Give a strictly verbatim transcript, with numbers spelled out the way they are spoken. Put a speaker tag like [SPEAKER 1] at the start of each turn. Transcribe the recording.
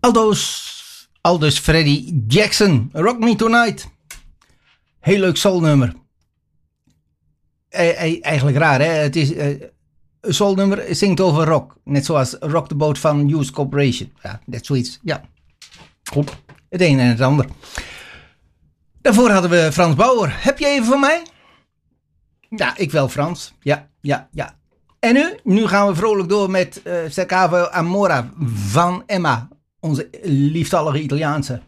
[SPEAKER 1] Aldus, Aldus Freddie Jackson, Rock Me Tonight. Heel leuk soulnummer. E- e- eigenlijk raar, hè? Het is, uh, een soulnummer zingt over rock. Net zoals Rock the Boat van News Corporation. Ja, net zoiets. Ja, goed. Het een en het ander. Daarvoor hadden we Frans Bauer. Heb je even voor mij? Ja, ik wel Frans. Ja, ja, ja. En nu? Nu gaan we vrolijk door met uh, Cercavo Amora van Emma. Onze lieftallige Italiaanse.